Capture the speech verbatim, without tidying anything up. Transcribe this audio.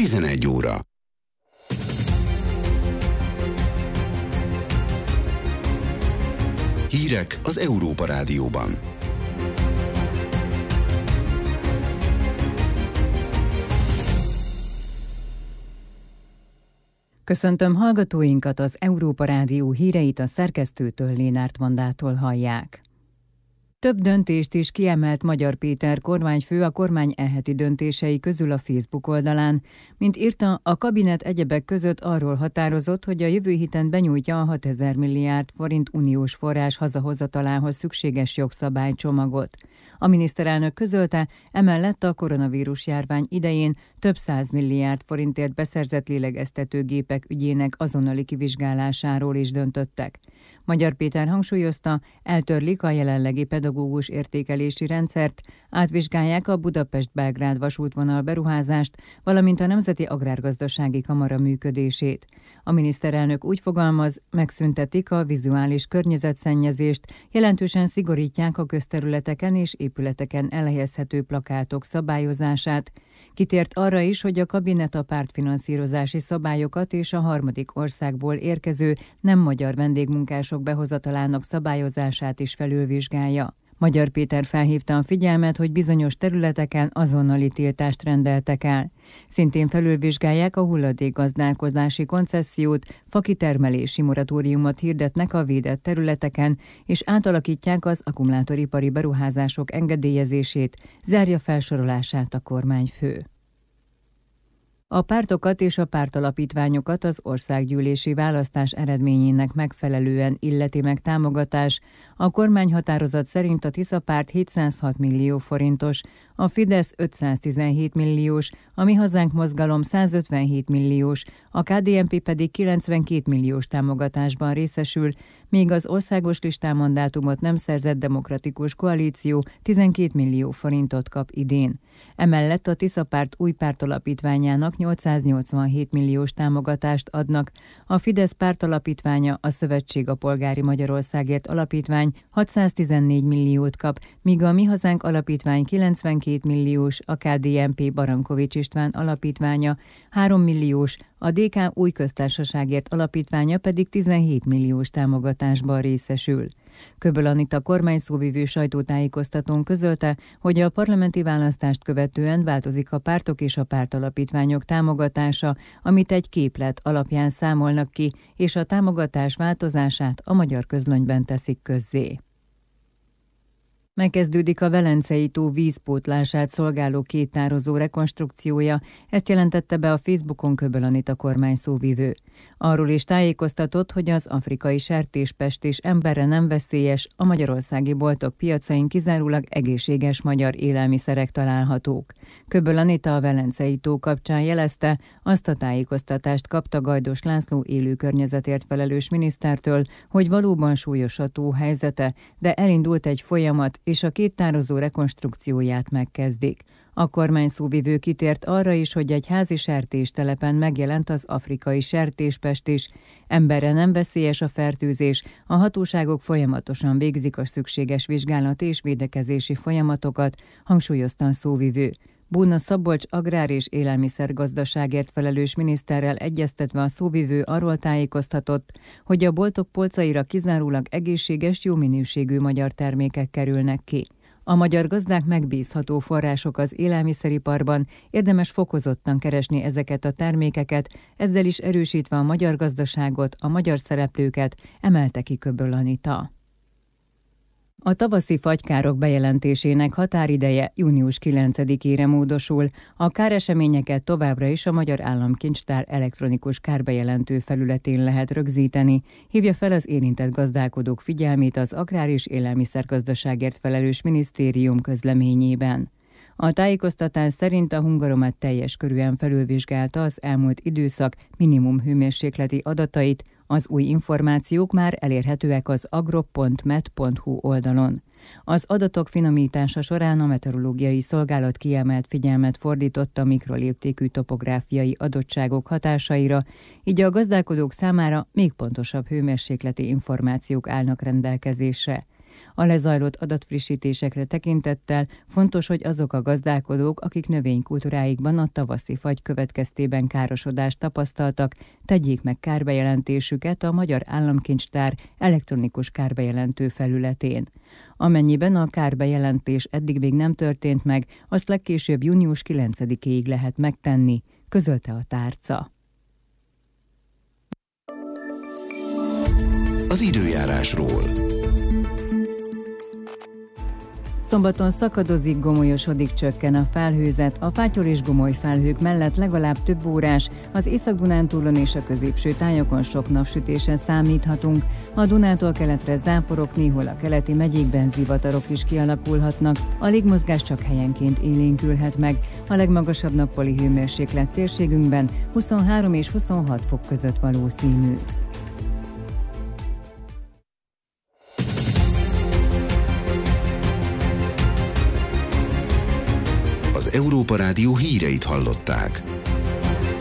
tizenegy óra. Hírek az Európa Rádióban. Köszöntöm hallgatóinkat, az Európa Rádió híreit a szerkesztőtől, Lénárt Vandától hallják. Több döntést is kiemelt Magyar Péter kormányfő a kormány e heti döntései közül a Facebook oldalán. Mint írta, a kabinet egyebek között arról határozott, hogy a jövő héten benyújtja a hatezer milliárd forint uniós forrás hazahozatalához szükséges jogszabálycsomagot. A miniszterelnök közölte, emellett a koronavírus járvány idején több száz milliárd forintért beszerzett lélegeztetőgépek ügyének azonnali kivizsgálásáról is döntöttek. Magyar Péter hangsúlyozta, eltörlik a jelenlegi pedagógus értékelési rendszert, átvizsgálják a Budapest-Belgrád vasútvonal beruházást, valamint a Nemzeti Agrárgazdasági Kamara működését. A miniszterelnök úgy fogalmaz, megszüntetik a vizuális környezetszennyezést, jelentősen szigorítják a közterületeken és épületeken elhelyezhető plakátok szabályozását. Kitért arra is, hogy a kabinet a pártfinanszírozási szabályokat és a harmadik országból érkező nem magyar vendégmunkások behozatalának szabályozását is felülvizsgálja. Magyar Péter felhívta a figyelmet, hogy bizonyos területeken azonnali tiltást rendeltek el. Szintén felülvizsgálják a hulladékgazdálkodási koncessziót, fakitermelési moratóriumot hirdetnek a védett területeken, és átalakítják az akkumulátoripari beruházások engedélyezését, zárja felsorolását a kormányfő. A pártokat és a pártalapítványokat az országgyűlési választás eredményének megfelelően illeti meg támogatás. A kormányhatározat szerint a Tisza párt hétszázhat millió forintos, a Fidesz ötszáztizenhét milliós, a Mi Hazánk mozgalom százötvenhét milliós, a ká dé en pé pedig kilencvenkét milliós támogatásban részesül, míg az országos listán mandátumot nem szerzett Demokratikus Koalíció tizenkét millió forintot kap idén. Emellett a Tisza párt új pártalapítványának nyolcszáznyolcvanhét milliós támogatást adnak, a Fidesz pártalapítványa, a Szövetség a Polgári Magyarországért alapítvány hatszáztizennégy milliót kap, míg a Mi Hazánk alapítvány kilencvenkét milliós, a ká dé en pé Barankovics István alapítványa három milliós, a dé ká Új Köztársaságért alapítványa pedig tizenhét milliós támogatásban részesül. Köböl Anita kormányszóvivő sajtótájékoztatón közölte, hogy a parlamenti választást követően változik a pártok és a pártalapítványok támogatása, amit egy képlet alapján számolnak ki, és a támogatás változását a Magyar Közlönyben teszik közzé. Megkezdődik a Velencei tó vízpótlását szolgáló két tározó rekonstrukciója, ezt jelentette be a Facebookon Köböl Anita kormányszóvivő. Arról is tájékoztatott, hogy az afrikai sertéspest és emberre nem veszélyes, a magyarországi boltok piacain kizárólag egészséges magyar élelmiszerek találhatók. Köböl Anita a Velencei tó kapcsán jelezte, azt a tájékoztatást kapta Gajdos László élő környezetért felelős minisztertől, hogy valóban súlyos a tó helyzete, de elindult egy folyamat, és a két tározó rekonstrukcióját megkezdik. A kormányszóvivő kitért arra is, hogy egy házi sertéstelepen megjelent az afrikai sertéspest is. Emberre nem veszélyes a fertőzés, a hatóságok folyamatosan végzik a szükséges vizsgálat és védekezési folyamatokat, hangsúlyozta a szóvivő. Bóna Szabolcs agrár- és élelmiszergazdaságért felelős miniszterrel egyeztetve a szóvivő arról tájékoztatott, hogy a boltok polcaira kizárólag egészséges, jó minőségű magyar termékek kerülnek ki. A magyar gazdák megbízható források az élelmiszeriparban, érdemes fokozottan keresni ezeket a termékeket, ezzel is erősítve a magyar gazdaságot, a magyar szereplőket, emelte ki Köböl Anita. A tavaszi fagykárok bejelentésének határideje június kilencedikére módosul. A káreseményeket továbbra is a Magyar Államkincstár elektronikus kárbejelentő felületén lehet rögzíteni, hívja fel az érintett gazdálkodók figyelmét az Agrár- és Élelmiszergazdaságért felelős minisztérium közleményében. A tájékoztatás szerint a Hungaromat teljes körűen felülvizsgálta az elmúlt időszak minimum hőmérsékleti adatait, az új információk már elérhetőek az agrop pont met pont hu oldalon. Az adatok finomítása során a meteorológiai szolgálat kiemelt figyelmet fordított a mikroléptékű topográfiai adottságok hatásaira, így a gazdálkodók számára még pontosabb hőmérsékleti információk állnak rendelkezésre. A lezajlott adatfrissítésekre tekintettel fontos, hogy azok a gazdálkodók, akik növénykultúráikban a tavaszi fagy következtében károsodást tapasztaltak, tegyék meg kárbejelentésüket a Magyar Államkincstár elektronikus kárbejelentő felületén. Amennyiben a kárbejelentés eddig még nem történt meg, azt legkésőbb június kilencedikéig lehet megtenni, közölte a tárca. Az időjárásról. Szombaton szakadozik, gomolyosodik, csökken a felhőzet, a fátyol és gomoly felhők mellett legalább több órás, az Észak-Dunántúlon és a középső tájakon sok napsütésen számíthatunk, a Dunától keletre záporok, néhol a keleti megyékben zivatarok is kialakulhatnak, a légmozgás csak helyenként élénkülhet meg, a legmagasabb nappali hőmérséklet térségünkben huszonhárom és huszonhat fok között valószínű. Az Európa Rádió híreit hallották.